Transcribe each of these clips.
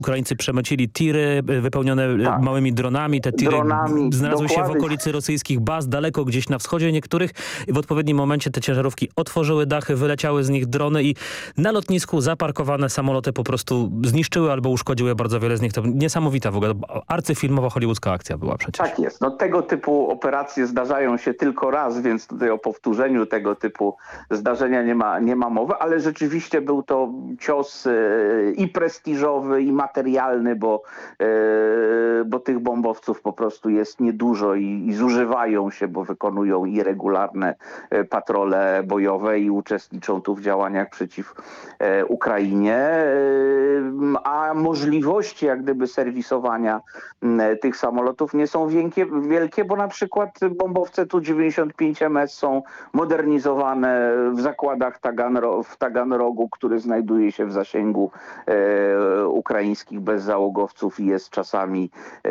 Ukraińcy przemycili tiry wypełnione małymi dronami. Te tiry znalazły się w okolicy rosyjskich baz, daleko gdzieś na wschodzie niektórych. I w odpowiednim momencie te ciężarówki otworzyły dachy, wyleciały z nich drony i na lotnisku zaparkowane samoloty po prostu zniszczyły albo uszkodziły bardzo wiele z nich. To niesamowita w ogóle, arcyfilmowa hollywoodzka akcja była przecież. Tak jest. No, tego typu operacje zdarzają się tylko raz, więc tutaj o powtórzeniu tego typu zdarzenia nie ma mowy, ale rzeczywiście był to cios i prestiżowy, i materialny, bo tych bombowców po prostu jest niedużo i zużywają się, bo wykonują irregularne patrole bojowe i uczestniczą tu w działaniach przeciw Ukrainie, a możliwości jak gdyby serwisowania tych samolotów nie są wielkie, bo na przykład bombowce Tu-95MS są modernizowane w zakładach w Taganrogu, który znajduje się w zasięgu ukraińskich bezzałogowców i jest czasami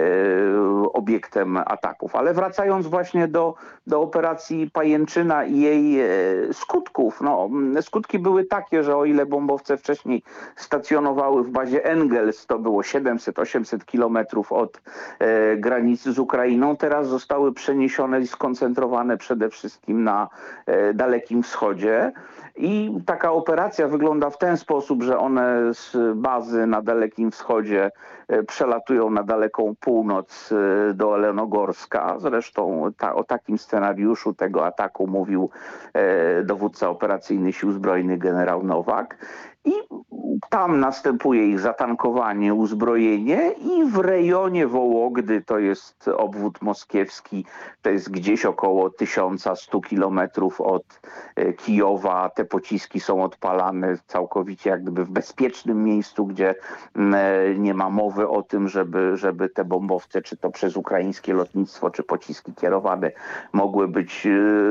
obiektem ataków. Ale wracając właśnie do operacji Pajęczyna i jej skutków. No, skutki były takie, że o ile bombowce wcześniej stacjonowały w bazie Engels, to było 700-800 kilometrów od granicy z Ukrainą, teraz zostały przeniesione i skoncentrowane przede wszystkim na Dalekim Wschodzie. I taka operacja wygląda w ten sposób, że one z bazy na Dalekim Wschodzie przelatują na daleką północ do Elenogorska. Zresztą o takim scenariuszu tego ataku mówił dowódca operacyjny Sił Zbrojnych generał Nowak. I tam następuje ich zatankowanie, uzbrojenie i w rejonie Wołogdy, to jest obwód moskiewski, to jest gdzieś około 1100 kilometrów od Kijowa. Te pociski są odpalane całkowicie jak gdyby w bezpiecznym miejscu, gdzie nie ma mowy o tym, żeby te bombowce, czy to przez ukraińskie lotnictwo, czy pociski kierowane mogły być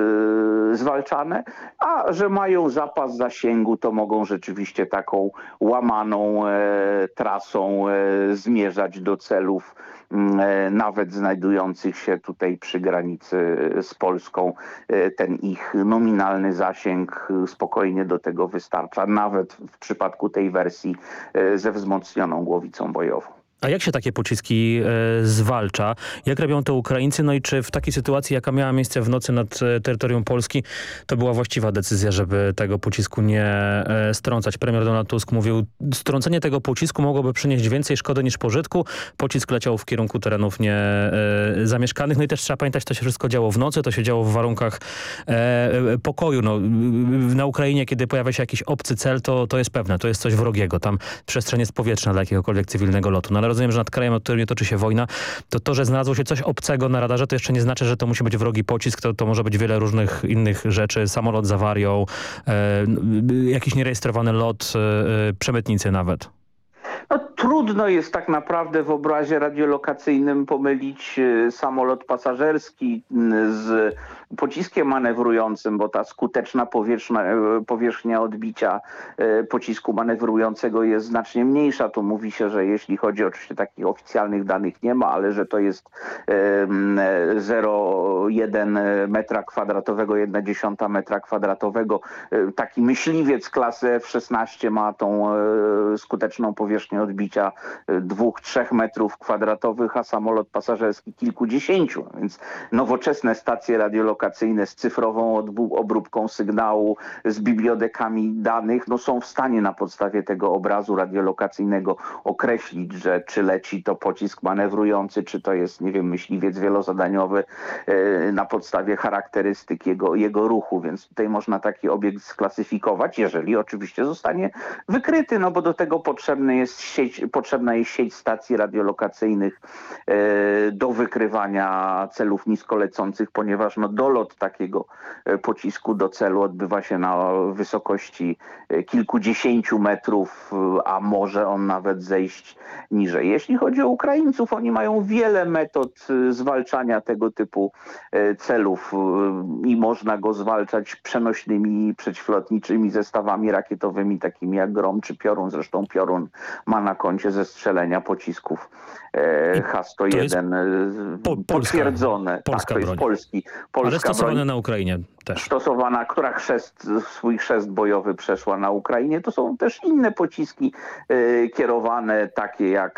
zwalczane, a że mają zapas zasięgu, to mogą rzeczywiście taką łamaną trasą zmierzać do celów nawet znajdujących się tutaj przy granicy z Polską. Ten ich nominalny zasięg spokojnie do tego wystarcza, nawet w przypadku tej wersji ze wzmocnioną głowicą bojową. A jak się takie pociski zwalcza? Jak robią to Ukraińcy? No i czy w takiej sytuacji, jaka miała miejsce w nocy nad terytorium Polski, to była właściwa decyzja, żeby tego pocisku nie strącać? Premier Donald Tusk mówił, strącenie tego pocisku mogłoby przynieść więcej szkody niż pożytku. Pocisk leciał w kierunku terenów niezamieszkanych. No i też trzeba pamiętać, to się wszystko działo w nocy, to się działo w warunkach pokoju. No, na Ukrainie, kiedy pojawia się jakiś obcy cel, to jest pewne, to jest coś wrogiego. Tam przestrzeń jest powietrzna dla jakiegokolwiek cywilnego lotu. No, ale rozumiem, że nad krajem, od którym nie toczy się wojna, to, że znalazło się coś obcego na radarze, to jeszcze nie znaczy, że to musi być wrogi pocisk, to może być wiele różnych innych rzeczy, samolot z awarią, jakiś nierejestrowany lot, przemytnicy nawet. No, trudno jest tak naprawdę w obrazie radiolokacyjnym pomylić samolot pasażerski z pociskiem manewrującym, bo ta skuteczna powierzchnia odbicia pocisku manewrującego jest znacznie mniejsza. Tu mówi się, że jeśli chodzi, oczywiście takich oficjalnych danych nie ma, ale że to jest 0,1 metra kwadratowego, 1,1 metra kwadratowego. Taki myśliwiec klasy F-16 ma tą skuteczną powierzchnię odbicia 2-3 metrów kwadratowych, a samolot pasażerski kilkudziesięciu. Więc nowoczesne stacje radiolokacyjne z cyfrową obróbką sygnału, z bibliodekami danych, no są w stanie na podstawie tego obrazu radiolokacyjnego określić, że czy leci to pocisk manewrujący, czy to jest, nie wiem, myśliwiec wielozadaniowy na podstawie charakterystyk jego ruchu. Więc tutaj można taki obiekt sklasyfikować, jeżeli oczywiście zostanie wykryty, no bo do tego potrzebna jest sieć stacji radiolokacyjnych do wykrywania celów niskolecących, ponieważ dolot takiego pocisku do celu odbywa się na wysokości kilkudziesięciu metrów, a może on nawet zejść niżej. Jeśli chodzi o Ukraińców, oni mają wiele metod zwalczania tego typu celów i można go zwalczać przenośnymi przeciwlotniczymi zestawami rakietowymi, takimi jak Grom czy Piorun. Zresztą Piorun ma na koncie zestrzelenia pocisków H-101 potwierdzone. Polska tak, to broń. jest polski stosowane na Ukrainie też. Stosowana, która swój chrzest bojowy przeszła na Ukrainie. To są też inne pociski kierowane, takie jak